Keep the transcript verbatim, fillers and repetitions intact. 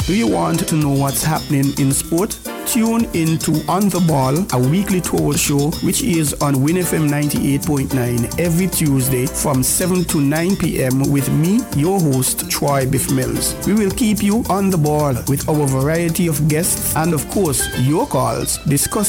Do you want to know what's happening in sport? Tune in to On the Ball, a weekly tour show which is on Win F M ninety-eight point nine every Tuesday from seven to nine p.m. with me, your host, Troy Biff Mills. We will keep you on the ball with our variety of guests and, of course, your calls discussing